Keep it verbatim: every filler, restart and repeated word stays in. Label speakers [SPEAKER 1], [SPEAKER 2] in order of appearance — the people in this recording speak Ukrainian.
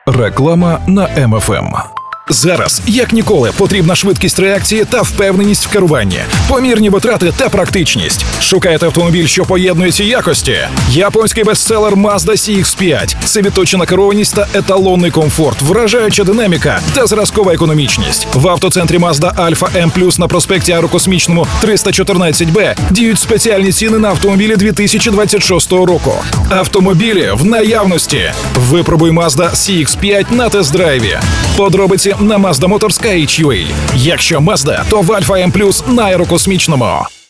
[SPEAKER 1] Реклама на Ем Еф Ем. Зараз, як ніколи, потрібна швидкість реакції та впевненість в керуванні, помірні витрати та практичність. Шукаєте автомобіль, що поєднує ці якості? Японський бестселер Mazda Сі Ікс п'ять. Це відточена керованість та еталонний комфорт, вражаюча динаміка та зразкова економічність. В автоцентрі Mazda Альфа М плюс на проспекті Аерокосмічному триста чотирнадцять Б діють спеціальні ціни на автомобілі дві тисячі двадцять шостого року. Автомобілі в наявності. Випробуй Mazda Сі Ікс п'ять на тест-драйві. Подробиці на Mazda Motors точка ейч ю ей. Якщо Mazda, то в Альфа М плюс на Аерокосмічному.